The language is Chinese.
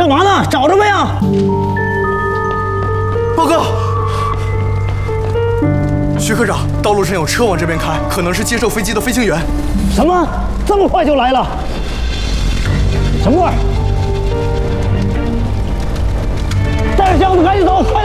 干嘛呢？找着没有？ 报告，徐科长，道路上有车往这边开，可能是接受飞机的飞行员。 什么？这么快就来了？什么味儿？带着箱子赶紧走，快！